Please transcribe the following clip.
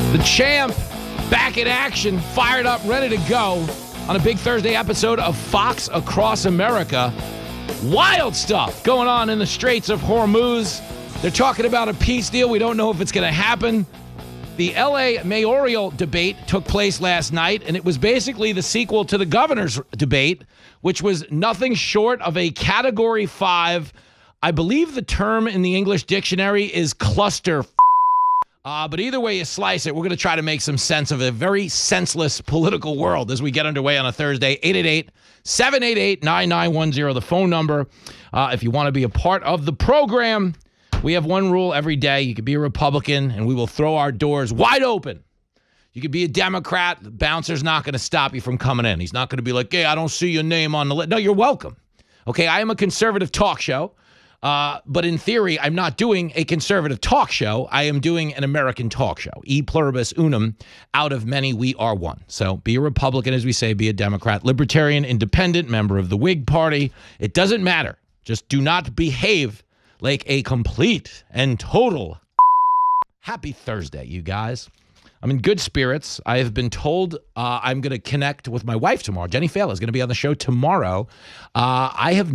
The champ, back in action, fired up, ready to go on a big Thursday episode of Fox Across America. Wild stuff going on in the Straits of Hormuz. They're talking about a peace deal. We don't know if it's going to happen. The L.A. mayoral debate took place last night, and it was basically the sequel to the governor's debate, which was nothing short of a Category 5. I believe the term in the English dictionary is cluster. But either way you slice it, we're going to try to make some sense of a very senseless political world as we get underway on a Thursday. 888-788-9910, the phone number. If you want to be a part of the program, we have one rule every day. You can be a Republican, and we will throw our doors wide open. You could be a Democrat. The bouncer's not going to stop you from coming in. He's not going to be like, hey, I don't see your name on the list. No, you're welcome. Okay, I am a conservative talk show. But in theory, I'm not doing a conservative talk show. I am doing an American talk show. E pluribus unum, out of many, we are one. So be a Republican, as we say, be a Democrat, libertarian, independent, member of the Whig Party. It doesn't matter. Just do not behave like a complete and total. Happy Thursday, you guys. I'm in good spirits. I have been told I'm going to connect with my wife tomorrow. Jenny Failer is going to be on the show tomorrow. I have